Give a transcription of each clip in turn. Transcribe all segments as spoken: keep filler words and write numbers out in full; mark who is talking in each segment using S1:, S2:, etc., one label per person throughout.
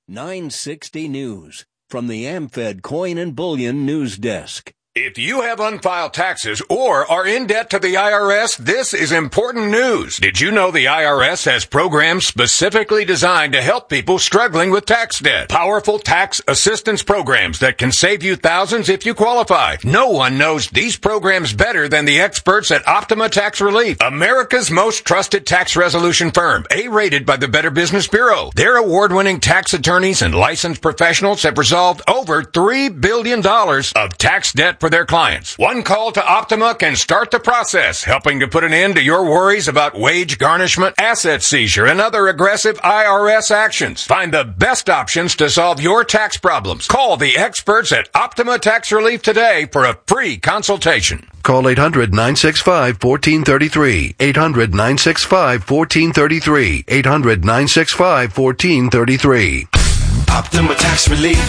S1: nine sixty News from the AmFed Coin and Bullion News Desk.
S2: If you have unfiled taxes or are in debt to the I R S, this is important news. Did you know the I R S has programs specifically designed to help people struggling with tax debt? Powerful tax assistance programs that can save you thousands if you qualify. No one knows these programs better than the experts at Optima Tax Relief, America's most trusted tax resolution firm, A-rated by the Better Business Bureau. Their award-winning tax attorneys and licensed professionals have resolved over three billion dollars of tax debt for their clients. One call to Optima can start the process, helping to put an end to your worries about wage garnishment, asset seizure, and other aggressive I R S actions. Find the best options to solve your tax problems. Call the experts at Optima Tax Relief today for a free consultation.
S3: Call eight hundred, nine six five, one four three three. eight hundred, nine six five, one four three three. eight hundred, nine six five, one four three three.
S4: Optima Tax Relief.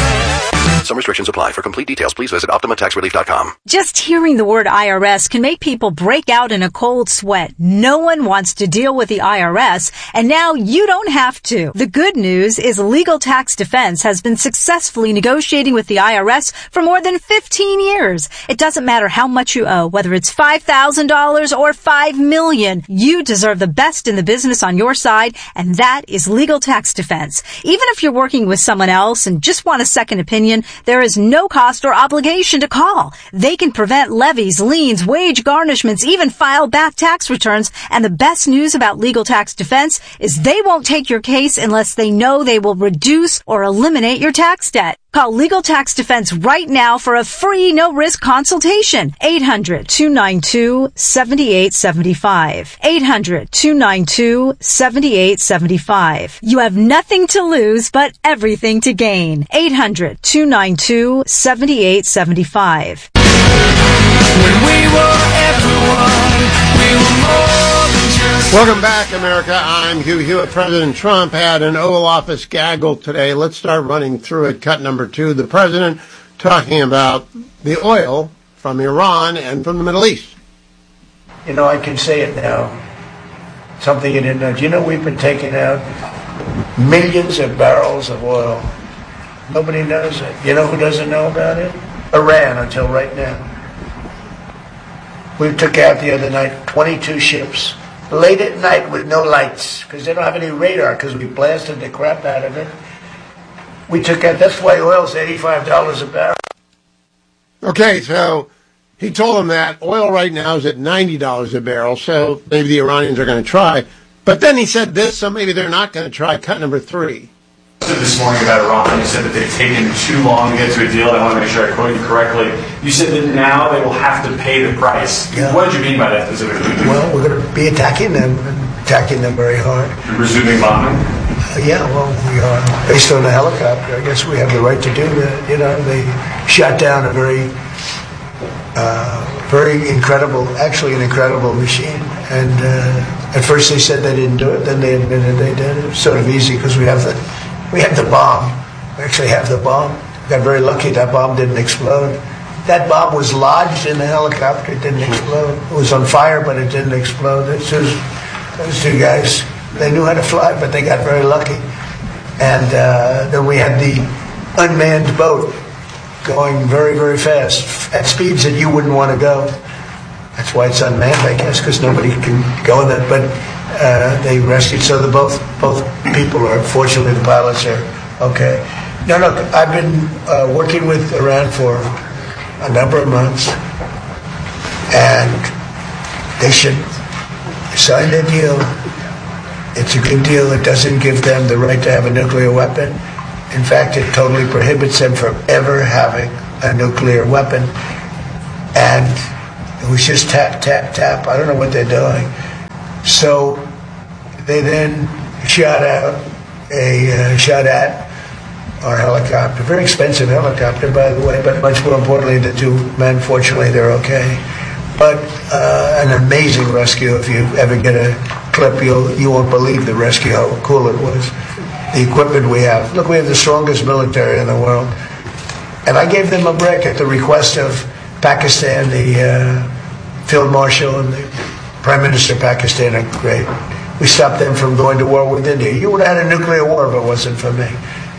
S3: Some restrictions apply. For complete details, please visit optima tax relief dot com.
S5: Just hearing the word I R S can make people break out in a cold sweat. No one wants to deal with the I R S, and now you don't have to. The good news is Legal Tax Defense has been successfully negotiating with the I R S for more than fifteen years. It doesn't matter how much you owe, whether it's five thousand dollars or five million dollars. You deserve the best in the business on your side, and that is Legal Tax Defense. Even if you're working with someone else and just want a second opinion, there is no cost or obligation to call. They can prevent levies, liens, wage garnishments, even file back tax returns. And the best news about Legal Tax Defense is they won't take your case unless they know they will reduce or eliminate your tax debt. Call Legal Tax Defense right now for a free, no-risk consultation. eight hundred, two nine two, seven eight seven five. eight hundred, two nine two, seven eight seven five. You have nothing to lose, but everything to gain. eight hundred, two nine two, seven eight seven five.
S4: When we were everyone, we were more than just...
S6: Welcome back, America. I'm Hugh Hewitt. President Trump had an Oval Office gaggle today. Let's start running through it. Cut number two. The president talking about the oil from Iran and from the Middle East.
S7: You know, I can say it now. Something you didn't know. Do you know we've been taking out millions of barrels of oil? Nobody knows it. You know who doesn't know about it? Iran, until right now. We took out the other night twenty-two ships, late at night with no lights, because they don't have any radar, because we blasted the crap out of it. We took out, that's why oil's eighty-five dollars a barrel.
S6: Okay, so he told them that oil right now is at ninety dollars a barrel, so maybe the Iranians are going to try. But then he said this, so maybe they're not going to try. Cut number three.
S8: This morning about Iran, you said that they've taken too long to get to a deal. I want to make sure I quote you correctly. You said that now they will have to pay the price.
S7: Yeah.
S8: What did you mean by that specifically?
S7: Well, we're going to be attacking them, attacking them very hard.
S8: You're resuming bombing?
S7: Uh, yeah, well, we are. Based on the helicopter, I guess we have the right to do that. You know, they shot down a very, uh, very incredible, actually an incredible machine. And uh, at first they said they didn't do it, then they admitted they did. It was sort of easy because we have the We had the bomb. We actually have the bomb. We got very lucky that bomb didn't explode. That bomb was lodged in the helicopter. It didn't explode. It was on fire, but it didn't explode. It's just, those two guys, they knew how to fly, but they got very lucky. And uh, then we had the unmanned boat going very, very fast at speeds that you wouldn't want to go. That's why it's unmanned, I guess, because nobody can go in it. But Uh, they rescued, so the both both people are, fortunately the pilots are okay. No, look, I've been uh, working with Iran for a number of months, and they should sign the deal. It's a good deal. It doesn't give them the right to have a nuclear weapon. In fact, it totally prohibits them from ever having a nuclear weapon. And it was just tap, tap, tap. I don't know what they're doing. So they then shot out a uh, shot at our helicopter, very expensive helicopter, by the way. But much more importantly, the two men, fortunately, they're okay. But uh, an amazing rescue. If you ever get a clip, you'll you won't believe the rescue, how cool it was. The equipment we have. Look, we have the strongest military in the world, and I gave them a break at the request of Pakistan, the uh, Field Marshal and the Prime Minister of Pakistan are great. We stopped them from going to war with India. You would have had a nuclear war if it wasn't for me.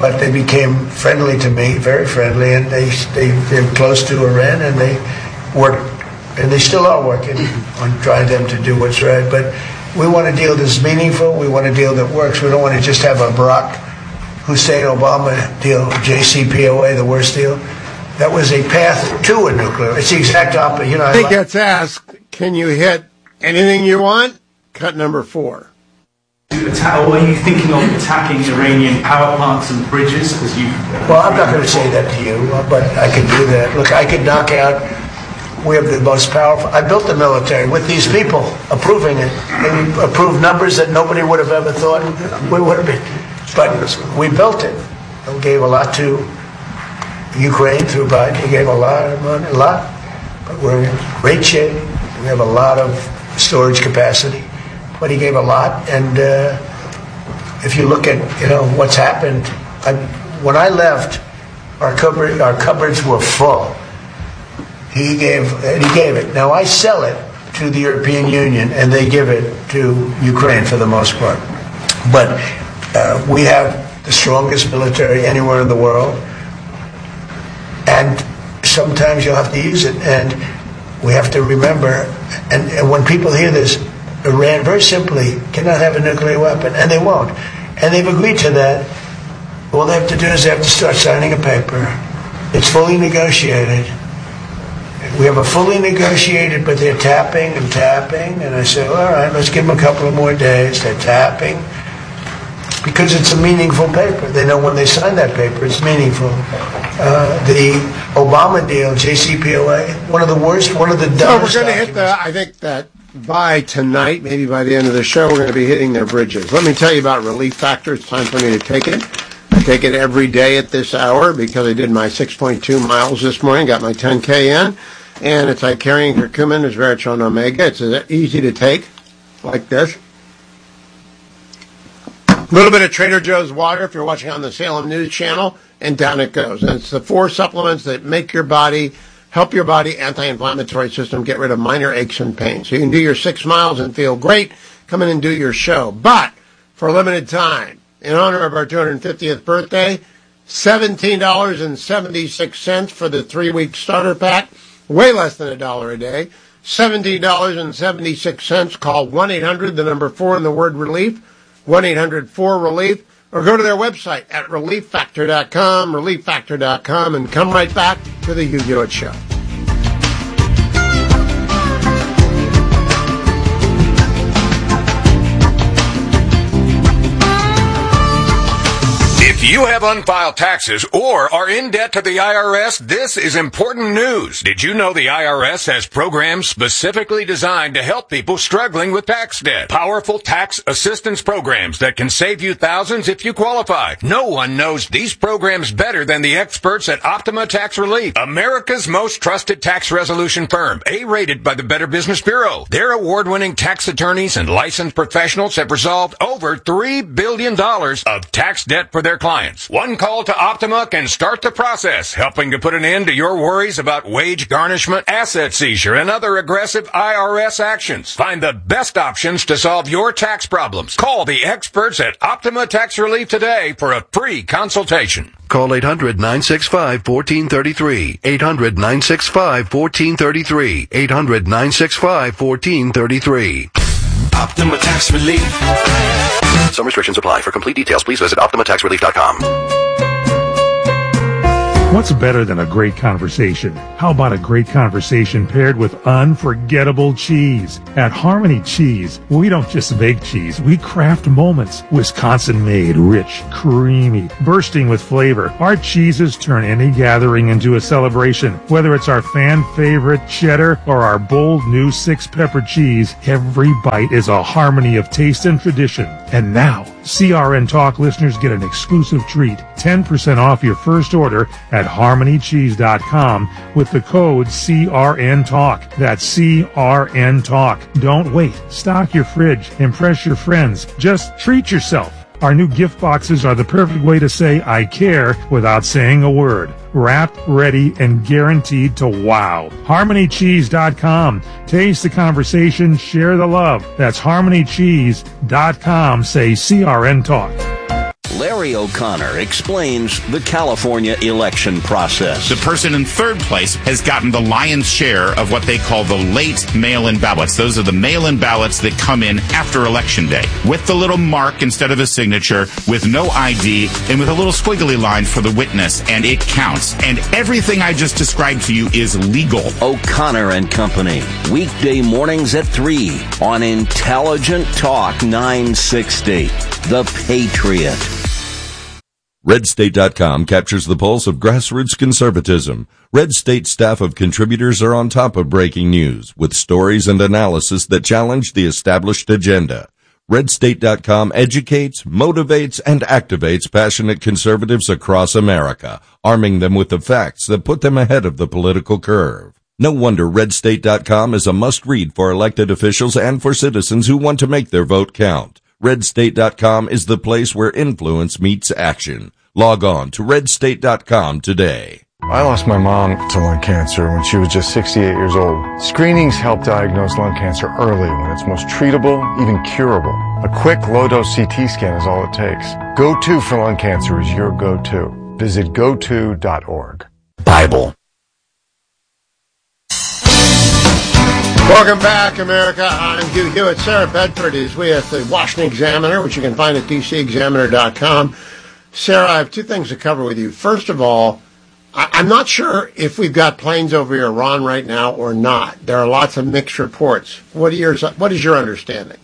S7: but they became friendly to me, very friendly, and they, they, they're close to Iran, and they work, and they still are working on trying them to do what's right. But we want a deal that's meaningful. We want a deal that works. We don't want to just have a Barack Hussein Obama deal, J C P O A, the worst deal. That was a path to a nuclear. It's the exact opposite. You know,
S6: I think that's asked, can you hit anything you want? Cut number four.
S9: Attack, or are you thinking of attacking Iranian power plants and bridges? As you,
S7: well, I'm not going to say that to you, but I could do that. Look, I could knock out. We have the most powerful. I built the military with these people approving it. They approved numbers that nobody would have ever thought we would have been. But we built it. We gave a lot to Ukraine through Biden. He gave a lot of money, a lot. But we're in great shape. We have a lot of storage capacity. But he gave a lot, and uh, if you look at you know what's happened, I, when I left, our cupboard, our cupboards were full. He gave, and he gave it. Now I sell it to the European Union, and they give it to Ukraine for the most part. But uh, we have the strongest military anywhere in the world, and sometimes you'll have to use it. And we have to remember, and, and when people hear this. Iran, very simply, cannot have a nuclear weapon, and they won't. And they've agreed to that. All they have to do is they have to start signing a paper. It's fully negotiated. We have a fully negotiated, but they're tapping and tapping. And I said, all right, let's give them a couple of more days. They're tapping. Because it's a meaningful paper. They know when they sign that paper, it's meaningful. Uh, the Obama deal, J C P O A, one of the worst, one of the dumbest.
S6: So we're going to hit the, I think that by tonight, maybe by the end of the show, we're going to be hitting their bridges. Let me tell you about Relief Factor. It's time for me to take it. I take it every day at this hour because I did my six point two miles this morning, got my ten K in, and it's like carrying curcumin, resveratrol, and omega. It's easy to take, like this. A little bit of Trader Joe's water if you're watching on the Salem News Channel, and down it goes. And it's the four supplements that make your body, help your body, anti-inflammatory system, get rid of minor aches and pains. So you can do your six miles and feel great. Come in and do your show. But for a limited time, in honor of our two hundred fiftieth birthday, seventeen dollars and seventy-six cents for the three-week starter pack, way less than a dollar a day. seventeen dollars and seventy-six cents. Call one eight hundred, the number four in the word relief, one eight hundred four relief, or go to their website at relief factor dot com, relief factor dot com, and come right back to the Hugh Hewitt Show.
S2: If you have unfiled taxes or are in debt to the I R S, this is important news. Did you know the I R S has programs specifically designed to help people struggling with tax debt? Powerful tax assistance programs that can save you thousands if you qualify. No one knows these programs better than the experts at Optima Tax Relief, America's most trusted tax resolution firm, A-rated by the Better Business Bureau. Their award-winning tax attorneys and licensed professionals have resolved over three billion dollars of tax debt for their clients. One call to Optima can start the process, helping to put an end to your worries about wage garnishment, asset seizure, and other aggressive I R S actions. Find the best options to solve your tax problems. Call the experts at Optima Tax Relief today for a free consultation.
S3: Call eight hundred nine six five one four three three. eight hundred nine six five one four three three. eight hundred nine six five one four three three.
S4: Optima Tax Relief.
S3: Some restrictions apply. For complete details, please visit optima tax relief dot com.
S10: What's better than a great conversation? How about a great conversation paired with unforgettable cheese? At Harmony Cheese, we don't just make cheese, we craft moments. Wisconsin-made, rich, creamy, bursting with flavor. Our cheeses turn any gathering into a celebration. Whether it's our fan-favorite cheddar or our bold new six-pepper cheese, every bite is a harmony of taste and tradition. And now, C R N Talk listeners get an exclusive treat, ten percent off your first order at harmony cheese dot com with the code C R N Talk. That's C R N Talk. Don't wait. Stock your fridge. Impress your friends. Just treat yourself. Our new gift boxes are the perfect way to say I care without saying a word. Wrapped, ready, and guaranteed to wow. harmony cheese dot com. Taste the conversation, share the love. That's harmony cheese dot com. Say C R N Talk.
S1: Larry O'Connor explains the California election process.
S11: The person in third place has gotten the lion's share of what they call the late mail-in ballots. Those are the mail-in ballots that come in after Election Day, with the little mark instead of a signature, with no I D, and with a little squiggly line for the witness, and it counts. And everything I just described to you is legal.
S1: O'Connor and Company, weekday mornings at three on Intelligent Talk nine sixty. The Patriot.
S12: Red State dot com captures the pulse of grassroots conservatism. Red State staff of contributors are on top of breaking news with stories and analysis that challenge the established agenda. Red State dot com educates, motivates, and activates passionate conservatives across America, arming them with the facts that put them ahead of the political curve. No wonder Red State dot com is a must-read for elected officials and for citizens who want to make their vote count. Red State dot com is the place where influence meets action. Log on to Red State dot com today.
S13: I lost my mom to lung cancer when she was just sixty-eight years old. Screenings help diagnose lung cancer early when it's most treatable, even curable. A quick low-dose C T scan is all it takes. Go to for lung cancer is your go-to. Visit go to dot org.
S1: Bible.
S6: Welcome back, America. I'm Hugh Hewitt. Sarah Bedford is with the Washington Examiner, which you can find at d c examiner dot com. Sarah, I have two things to cover with you. First of all, I- I'm not sure if we've got planes over Iran right now or not. There are lots of mixed reports. What, are your, what is your understanding?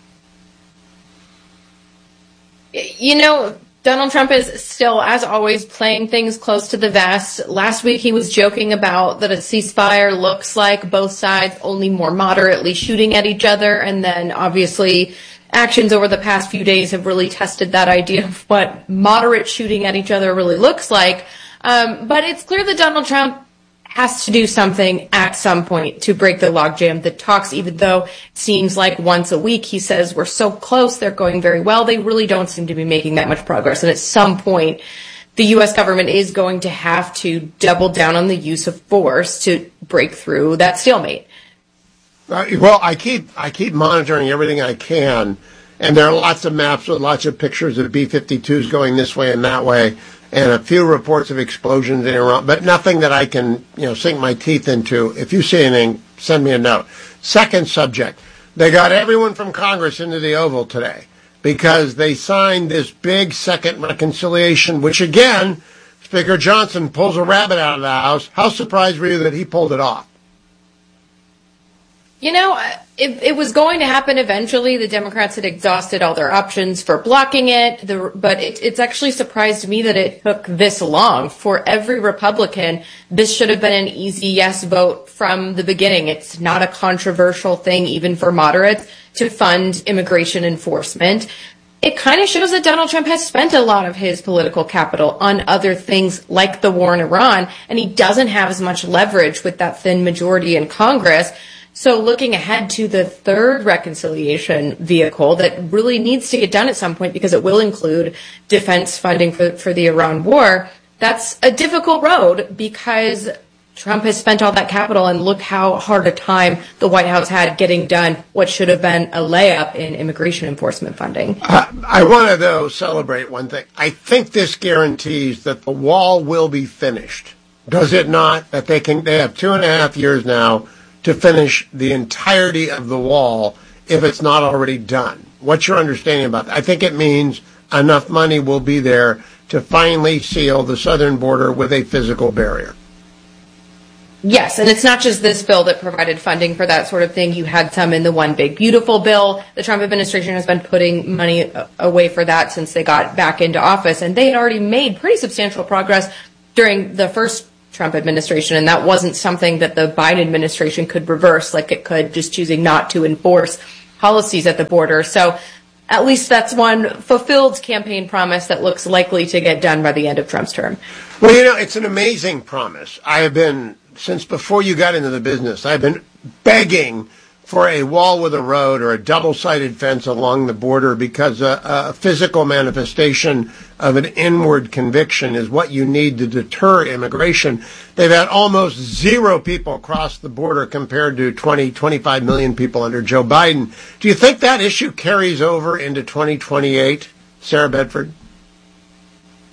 S14: You know, Donald Trump is still, as always, playing things close to the vest. Last week he was joking about that a ceasefire looks like both sides only more moderately shooting at each other, and then obviously actions over the past few days have really tested that idea of what moderate shooting at each other really looks like. Um, but it's clear that Donald Trump has to do something at some point to break the logjam that talks, even though it seems like once a week he says we're so close, they're going very well. They really don't seem to be making that much progress. And at some point, the U S government is going to have to double down on the use of force to break through that stalemate.
S6: Uh, well, I keep I keep monitoring everything I can, and there are lots of maps with lots of pictures of B fifty-twos going this way and that way, and a few reports of explosions in Iran, but nothing that I can, you know, sink my teeth into. If you see anything, send me a note. Second subject, they got everyone from Congress into the Oval today because they signed this big second reconciliation, which again, Speaker Johnson pulls a rabbit out of the house. How surprised were you that he pulled it off?
S14: You know, it, it was going to happen eventually. The Democrats had exhausted all their options for blocking it, the, but it, it's actually surprised me that it took this long. For every Republican, this should have been an easy yes vote from the beginning. It's not a controversial thing, even for moderates, to fund immigration enforcement. It kind of shows that Donald Trump has spent a lot of his political capital on other things like the war in Iran, and he doesn't have as much leverage with that thin majority in Congress. So looking ahead to the third reconciliation vehicle that really needs to get done at some point because it will include defense funding for, for the Iran war, that's a difficult road because Trump has spent all that capital, and look how hard a time the White House had getting done what should have been a layup in immigration enforcement funding.
S6: Uh, I want to, though, celebrate one thing. I think this guarantees that the wall will be finished. Does it not? That they can, they have two and a half years now to finish the entirety of the wall if it's not already done. What's your understanding about that? I think it means enough money will be there to finally seal the southern border with a physical barrier.
S14: Yes, and it's not just this bill that provided funding for that sort of thing. You had some in the One Big Beautiful bill. The Trump administration has been putting money away for that since they got back into office, and they had already made pretty substantial progress during the first Trump administration, and that wasn't something that the Biden administration could reverse like it could just choosing not to enforce policies at the border. So at least that's one fulfilled campaign promise that looks likely to get done by the end of Trump's term.
S6: Well, you know, it's an amazing promise. I have been, since before you got into the business, I've been begging for a wall with a road or a double-sided fence along the border because a, a physical manifestation of an inward conviction is what you need to deter immigration. They've had almost zero people cross the border compared to twenty, twenty-five million people under Joe Biden. Do you think that issue carries over into twenty twenty-eight, Sarah Bedford?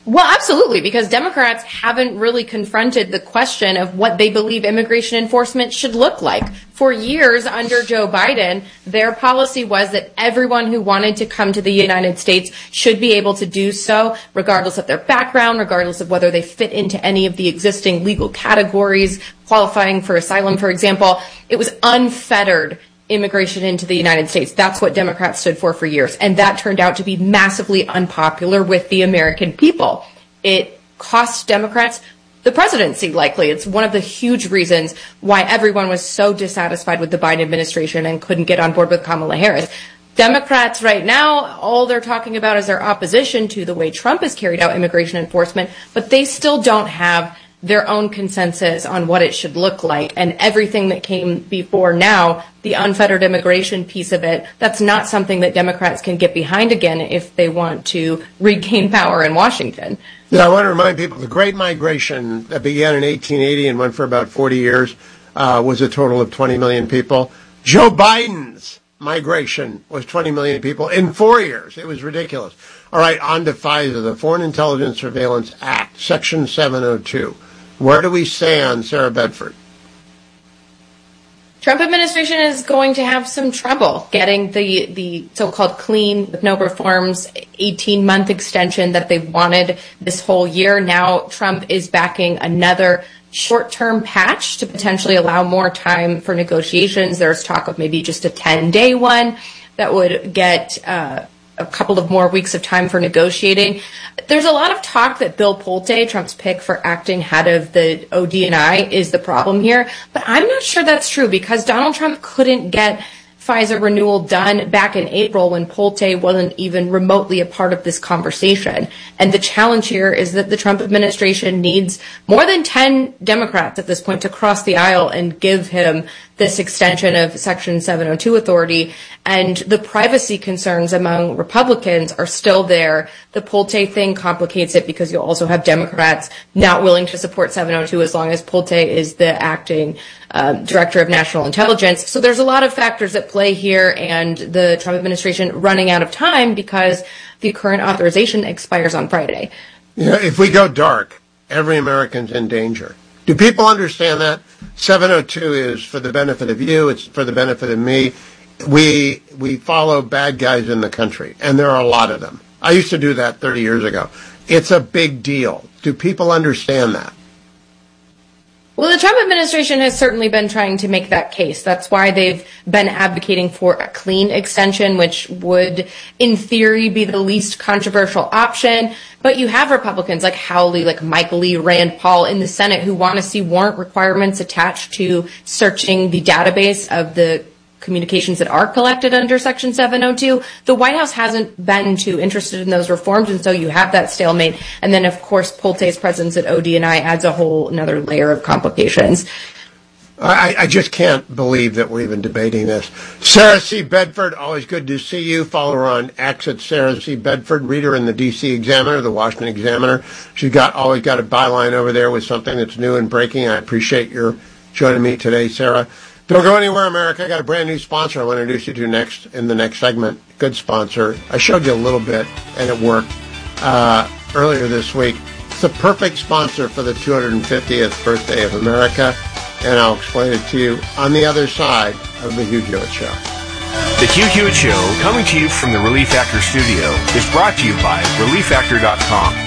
S14: Well, absolutely, because Democrats haven't really confronted the question of what they believe immigration enforcement should look like. For years under Joe Biden, their policy was that everyone who wanted to come to the United States should be able to do so, regardless of their background, regardless of whether they fit into any of the existing legal categories, qualifying for asylum, for example. It was unfettered immigration into the United States. That's what Democrats stood for for years. And that turned out to be massively unpopular with the American people. It cost Democrats the presidency, likely. It's one of the huge reasons why everyone was so dissatisfied with the Biden administration and couldn't get on board with Kamala Harris. Democrats right now, all they're talking about is their opposition to the way Trump has carried out immigration enforcement, but they still don't have their own consensus on what it should look like. And everything that came before now, the unfettered immigration piece of it, that's not something that Democrats can get behind again if they want to regain power in Washington.
S6: Yeah, I want to remind people the Great Migration that began in eighteen eighty and went for about forty years uh, was a total of twenty million people. Joe Biden's migration was twenty million people in four years. It was ridiculous. All right, on to FISA, the Foreign Intelligence Surveillance Act, Section seven oh two. Where do we stand, Sarah Bedford?
S14: Trump administration is going to have some trouble getting the, the so-called clean, with no reforms, eighteen-month extension that they wanted this whole year. Now Trump is backing another short-term patch to potentially allow more time for negotiations. There's talk of maybe just a ten-day one that would get uh, a couple of more weeks of time for negotiating. There's a lot of talk that Bill Pulte, Trump's pick for acting head of the O D and I, is the problem here. But I'm not sure that's true because Donald Trump couldn't get FISA renewal done back in April when Pulte wasn't even remotely a part of this conversation. And the challenge here is that the Trump administration needs more than ten Democrats at this point to cross the aisle and give him this extension of Section seven oh two authority. And the privacy concerns among Republicans are still there. The Pulte thing complicates it because you'll also have Democrats not willing to support seven oh two as long as Pulte is the acting uh, director of national intelligence. So there's a lot of factors at play here, and the Trump administration running out of time because the current authorization expires on Friday.
S6: Yeah, if we go dark, every American's in danger. Do people understand that? seven oh two is for the benefit of you. It's for the benefit of me. We we follow bad guys in the country, and there are a lot of them. I used to do that thirty years ago. It's a big deal. Do people understand that?
S14: Well, the Trump administration has certainly been trying to make that case. That's why they've been advocating for a clean extension, which would, in theory, be the least controversial option. But you have Republicans like Hawley, like Michael Lee, Rand Paul in the Senate who want to see warrant requirements attached to searching the database of the communications that are collected under Section seven oh two. The White House hasn't been too interested in those reforms, and so you have that stalemate. And then, of course, Pulte's presence at O D and I adds a whole another layer of complications.
S6: I, I just can't believe that we're even debating this. Sarah C. Bedford, always good to see you. Follow her on X at Sarah C. Bedford. Read her in the D C Examiner, the Washington Examiner. She's got always got a byline over there with something that's new and breaking. I appreciate your joining me today, Sarah. Don't go anywhere, America. I got a brand new sponsor I want to introduce you to next in the next segment. Good sponsor. I showed you a little bit, and it worked uh, earlier this week. It's the perfect sponsor for the two hundred fiftieth birthday of America, and I'll explain it to you on the other side of the Hugh Hewitt Show.
S15: The Hugh Hewitt Show, coming to you from the Relief Factor studio, is brought to you by relief factor dot com.